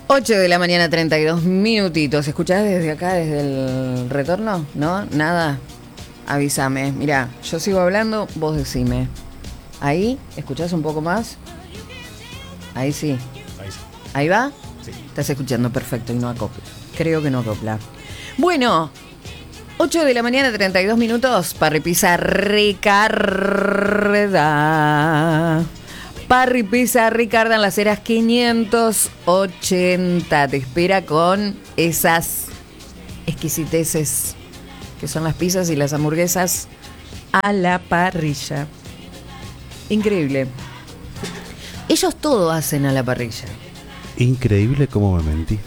8 de la mañana, 32 minutitos. ¿Escuchás desde acá, desde el retorno? ¿No? ¿Nada? Avísame. Mirá, yo sigo hablando, vos decime. ¿Ahí? ¿Escuchás un poco más? Ahí sí. Ahí sí. ¿Ahí va? Sí. Estás escuchando perfecto y no acopla. Creo que no acopla. Bueno, 8 de la mañana, 32 minutos. Parry Pizza Ricarda. Parry Pizza Ricarda en Las Heras 580. Te espera con esas exquisiteces que son las pizzas y las hamburguesas a la parrilla. Increíble. Ellos todo hacen a la parrilla. Increíble cómo me mentís.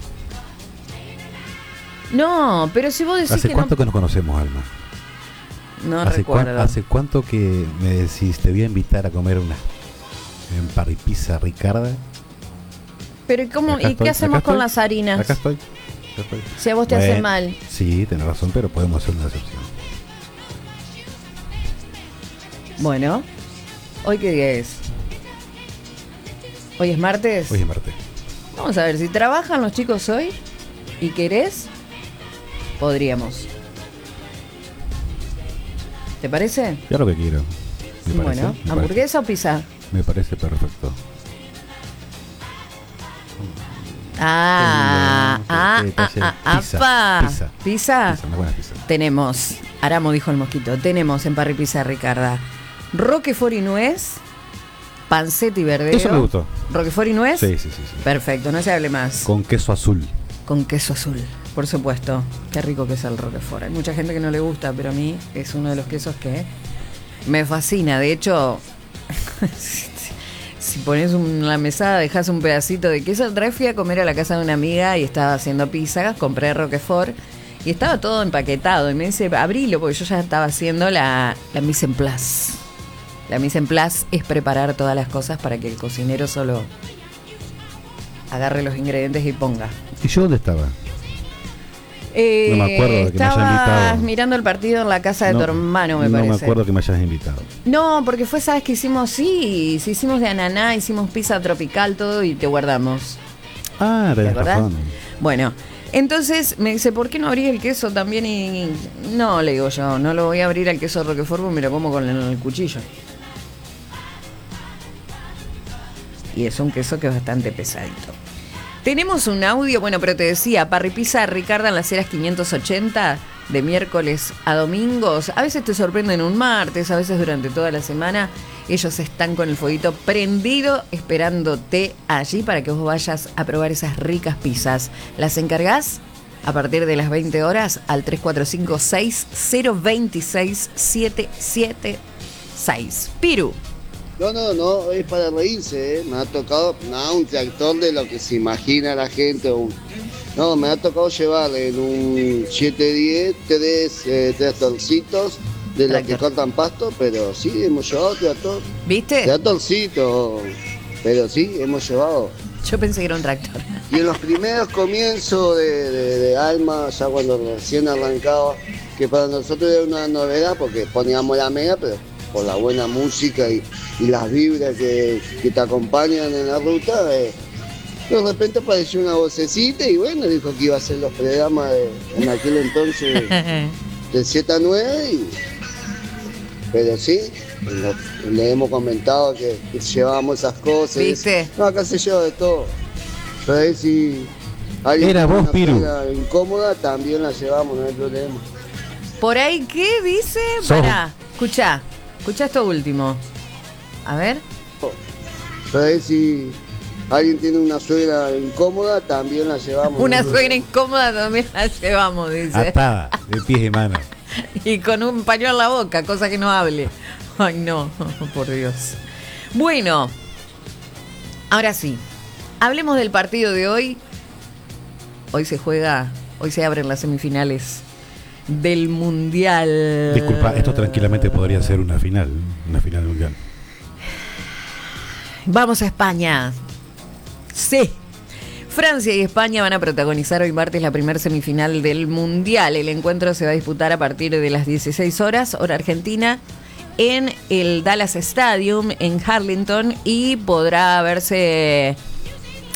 No, pero si vos decís ¿Hace que cuánto que nos conocemos, Alma? no recuerdo. ¿Hace cuánto que me decís te voy a invitar a comer una en Parry Pizza Ricarda? Pero ¿cómo? Acá ¿Y estoy, qué hacemos acá con estoy, las harinas? Acá estoy. Si a vos te hace mal. Sí, tenés razón, pero podemos hacer una excepción. Bueno, ¿hoy qué día es? ¿Hoy es martes? Hoy es martes. Vamos a ver, si trabajan los chicos hoy y querés, podríamos. ¿Te parece? Ya lo que quiero. Me parece, Bueno, me ¿hamburguesa o pizza? parece. Me parece perfecto. Pizza. ¿Pizza? Una buena pizza. Tenemos, Aramo dijo el mosquito, tenemos en Parry Pizza Ricarda roquefort y nuez, panceta y verdeo. Eso me gustó. ¿Roquefort y nuez? Sí. Perfecto, no se hable más. Con queso azul. Con queso azul, por supuesto. Qué rico que es el roquefort. Hay mucha gente que no le gusta, pero a mí es uno de los quesos que me fascina. De hecho, si pones una mesada, dejas un pedacito de queso. Otra vez fui a comer a la casa de una amiga y estaba haciendo pizza, compré roquefort y estaba todo empaquetado. Y me dice, abrilo, porque yo ya estaba haciendo la mise en place. La mise en place es preparar todas las cosas para que el cocinero solo agarre los ingredientes y ponga. ¿Y yo dónde estaba? No me acuerdo de que me hayas invitado. Estabas mirando el partido en la casa de tu hermano, me parece. No me acuerdo que me hayas invitado. No, porque fue, ¿sabes qué hicimos? Sí, hicimos de ananá, hicimos pizza tropical, todo, y te guardamos. Ah, ¿Te tenés acordás? razón. Bueno, entonces me dice, ¿por qué no abrís el queso también? Y no, le digo yo, no lo voy a abrir al queso roquefort, porque me lo como con el cuchillo. Y es un queso que es bastante pesadito. Tenemos un audio, bueno, pero te decía, Parry Pizza Ricarda en Las Heras 580, de miércoles a domingos. A veces te sorprenden un martes, a veces durante toda la semana. Ellos están con el fueguito prendido, esperándote allí para que vos vayas a probar esas ricas pizzas. ¿Las encargás? A partir de las 20 horas al 3456-026-776. Piru. No, es para reírse, ¿eh? Me ha tocado, un tractor de lo que se imagina la gente. Me ha tocado llevar en un 710 tres tractorcitos de los que cortan pasto, pero sí, hemos llevado tractor. ¿Viste? Tractorcito, pero sí, hemos llevado. Yo pensé que era un tractor. Y en los primeros comienzos de Alma, ya cuando recién arrancaba, que para nosotros era una novedad porque poníamos la mega, pero por la buena música y las vibras que te acompañan en la ruta, de repente apareció una vocecita y bueno, dijo que iba a hacer los programas en aquel entonces de Z9, pero sí, le hemos comentado que llevábamos esas cosas. ¿Viste? No, acá se lleva de todo. Pero ahí si alguien Era tiene vos, una Piru. pena incómoda, también la llevamos, no hay problema. Por ahí, ¿qué dice? Pará, escuchá esto último. A ver. Pero ahí si alguien tiene una suegra incómoda, también la llevamos. Una suegra incómoda también la llevamos, dice. Atada, de pies y manos. Y con un pañuelo en la boca, cosa que no hable. Ay, no, por Dios. Bueno, ahora sí. Hablemos del partido de hoy. Hoy se abren las semifinales del Mundial. Disculpa, esto tranquilamente podría ser una final mundial. Vamos a España. Sí. Francia y España van a protagonizar hoy martes la primera semifinal del Mundial. El encuentro se va a disputar a partir de las 16 horas, hora argentina, en el Dallas Stadium, en Harlingen, y podrá verse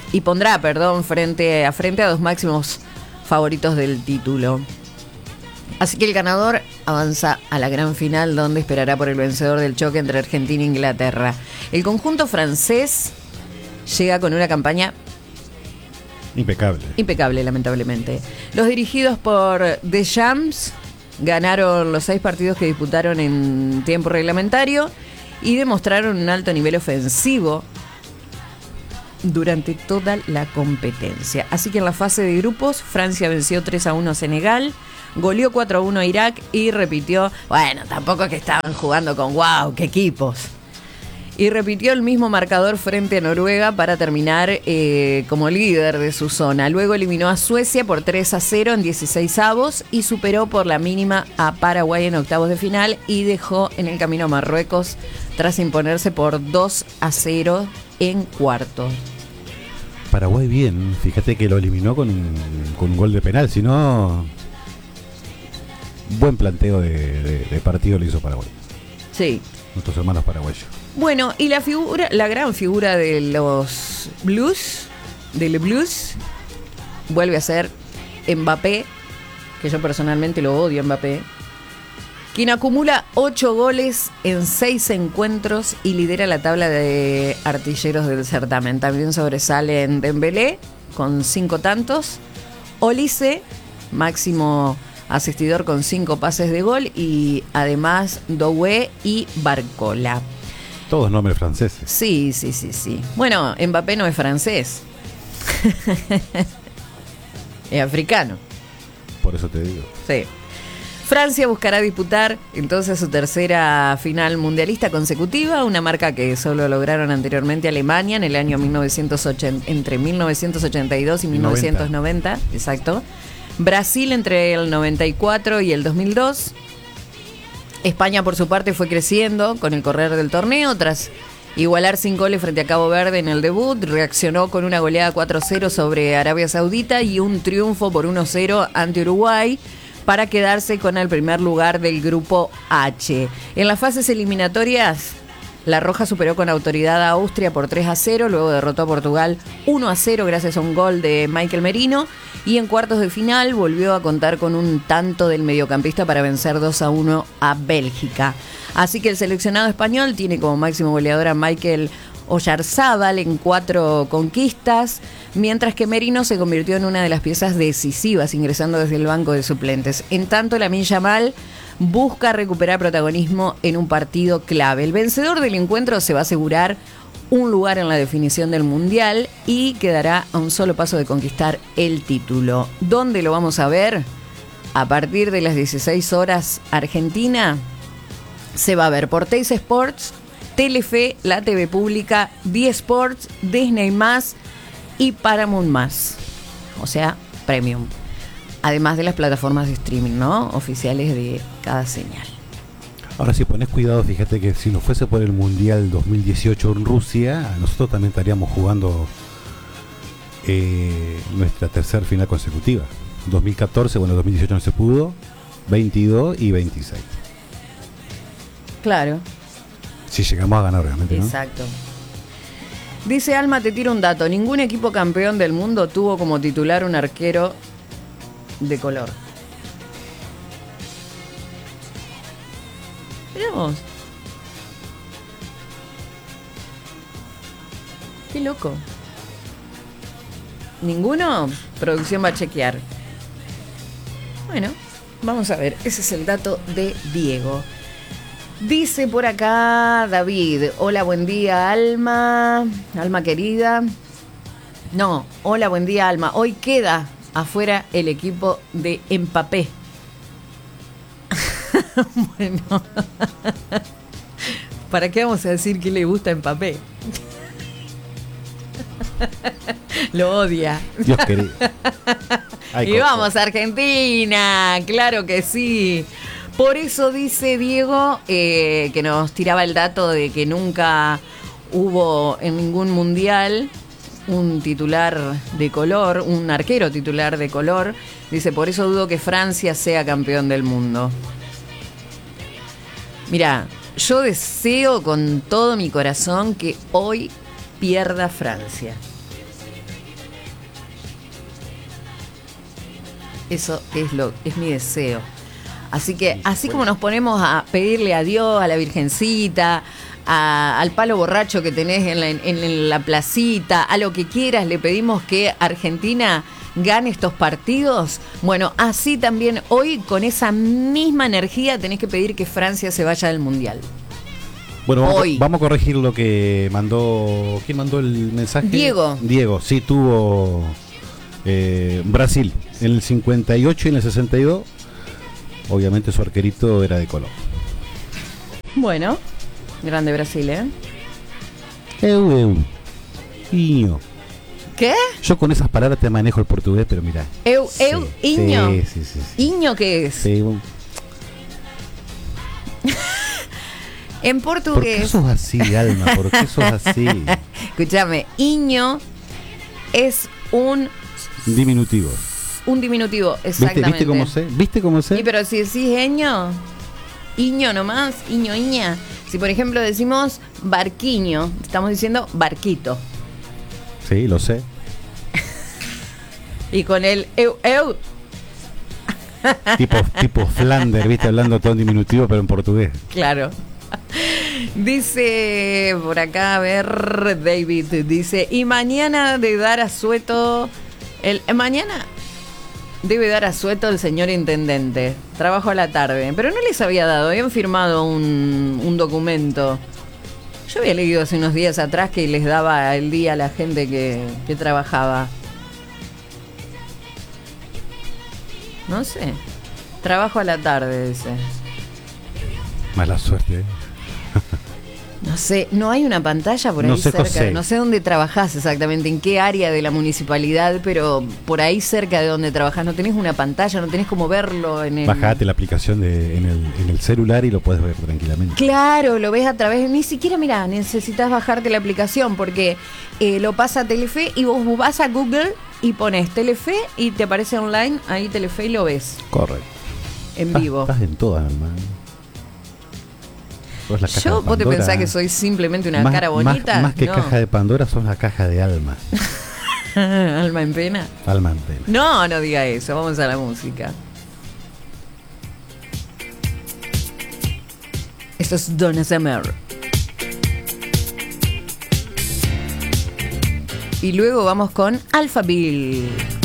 y pondrá, perdón, frente a dos máximos favoritos del título. Así que el ganador avanza a la gran final, donde esperará por el vencedor del choque entre Argentina e Inglaterra. El conjunto francés llega con una campaña impecable, lamentablemente. Los dirigidos por Deschamps ganaron los 6 partidos que disputaron en tiempo reglamentario y demostraron un alto nivel ofensivo durante toda la competencia. Así que en la fase de grupos, Francia venció 3-1 a Senegal, goleó 4-1 a Irak y repitió, bueno, tampoco es que estaban jugando con wow, qué equipos. Y repitió el mismo marcador frente a Noruega para terminar como líder de su zona. Luego eliminó a Suecia por 3-0 en 16avos y superó por la mínima a Paraguay en octavos de final y dejó en el camino a Marruecos tras imponerse por 2-0 en cuartos. Paraguay bien, fíjate que lo eliminó con un gol de penal, si no, buen planteo de partido le hizo Paraguay. Sí. Nuestros hermanos paraguayos. Bueno, y la gran figura de los Blues, vuelve a ser Mbappé, que yo personalmente lo odio, Mbappé, quien acumula 8 goles en 6 encuentros y lidera la tabla de artilleros del certamen. También sobresalen Dembélé con 5 tantos, Olise, máximo asistidor con 5 pases de gol, y además Doué y Barcola. Todos nombres franceses. Sí. Bueno, Mbappé no es francés. Es africano. Por eso te digo. Sí. Francia buscará disputar entonces su tercera final mundialista consecutiva, una marca que solo lograron anteriormente Alemania en el año 1980, entre 1982 y 1990, exacto. Brasil entre el 94 y el 2002. España, por su parte, fue creciendo con el correr del torneo. Tras igualar 5 goles frente a Cabo Verde en el debut, reaccionó con una goleada 4-0 sobre Arabia Saudita y un triunfo por 1-0 ante Uruguay para quedarse con el primer lugar del grupo H. En las fases eliminatorias, la Roja superó con autoridad a Austria por 3-0, luego derrotó a Portugal 1-0 gracias a un gol de Michael Merino, y en cuartos de final volvió a contar con un tanto del mediocampista para vencer 2-1 a Bélgica. Así que el seleccionado español tiene como máximo goleador a Michael Oyarzábal en 4 conquistas, mientras que Merino se convirtió en una de las piezas decisivas ingresando desde el banco de suplentes. En tanto, Lamine Yamal busca recuperar protagonismo en un partido clave. El vencedor del encuentro se va a asegurar un lugar en la definición del Mundial y quedará a un solo paso de conquistar el título. ¿Dónde lo vamos a ver? A partir de las 16 horas Argentina, se va a ver por Teis Sports, Telefe, la TV Pública, D-Sports, Disney+, y Paramount+, o sea, Premium. Además de las plataformas de streaming, ¿no?, oficiales de cada señal. Ahora, si pones cuidado, fíjate que si no fuese por el Mundial 2018 en Rusia, nosotros también estaríamos jugando nuestra tercera final consecutiva. 2014, bueno, 2018 no se pudo, 22 y 26. Claro. Si llegamos a ganar realmente, ¿no? Exacto. Dice Alma, te tiro un dato. Ningún equipo campeón del mundo tuvo como titular un arquero de color. Miramos. Qué loco. ¿Ninguno? Producción va a chequear. Bueno, vamos a ver. Ese es el dato de Diego. Dice por acá David: hola, buen día, Alma. Alma querida. No, hola, buen día, Alma. Hoy queda afuera el equipo de Mbappé. Bueno, ¿para qué vamos a decir que le gusta a Mbappé? Lo odia. Dios querido. Ay, y vamos a Argentina, claro que sí. Por eso dice Diego que nos tiraba el dato de que nunca hubo en ningún mundial un titular de color, un arquero titular de color. Dice, por eso dudo que Francia sea campeón del mundo. Mira, yo deseo con todo mi corazón que hoy pierda Francia. Eso es mi deseo. Así que, así como nos ponemos a pedirle a Dios, a la Virgencita, al palo borracho que tenés en la placita, a lo que quieras, le pedimos que Argentina gane estos partidos. Bueno, así también hoy, con esa misma energía, tenés que pedir que Francia se vaya del Mundial. Bueno, vamos a corregir lo que mandó. ¿Quién mandó el mensaje? Diego, sí, tuvo Brasil en el 58 y en el 62. Obviamente su arquerito era de color. Bueno, grande Brasil, ¿eh? Iño. ¿Qué? Yo con esas palabras te manejo el portugués, pero mira. Iño. Sí. ¿Iño qué es? Sí. En portugués. ¿Por qué sos así, Alma? ¿Por qué sos así? Escúchame, Iño es un diminutivo. Un diminutivo, exactamente. ¿Viste cómo sé? Sí, pero si decís Iño nomás, Iña. Si por ejemplo decimos barquiño, estamos diciendo barquito. Sí, lo sé. Y con el eu. Tipo Flander, ¿viste? Hablando todo en diminutivo, pero en portugués. Claro. Dice por acá, a ver, David, dice, y mañana de dar asueto, mañana debe dar asueto el señor intendente, trabajo a la tarde, pero no les había dado, habían firmado un documento. Yo había leído hace unos días atrás que les daba el día a la gente que trabajaba. No sé, trabajo a la tarde, dice. Mala suerte, ¿eh? No sé, no hay una pantalla por ahí no sé, cerca. José. No sé dónde trabajás exactamente, en qué área de la municipalidad, pero por ahí cerca de donde trabajás no tenés una pantalla, no tenés como verlo en el... Bajate la aplicación en el celular y lo puedes ver tranquilamente. Claro, lo ves a través, ni siquiera, mirá, necesitas bajarte la aplicación porque lo pasa a Telefe y vos vas a Google y pones Telefe y te aparece online, ahí Telefe y lo ves. Correcto. En vivo. Estás en todas, hermano. Yo, vos te pensás que soy simplemente una cara bonita. Más que no. caja de Pandora, sos la caja de alma. ¿Alma en pena? Alma en pena. No diga eso, vamos a la música. Esto es Donna Summer. Y luego vamos con Alphaville.